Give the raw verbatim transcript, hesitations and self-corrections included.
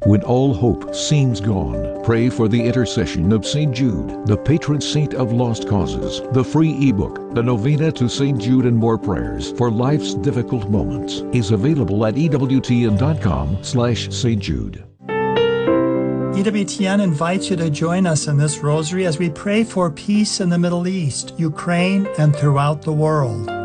When all hope seems gone, pray for the intercession of Saint Jude, the patron saint of lost causes. The free ebook, The Novena to Saint Jude and More Prayers for Life's Difficult Moments, is available at ewtn.com slash Saint Jude. E W T N invites you to join us in this rosary as we pray for peace in the Middle East, Ukraine, and throughout the world.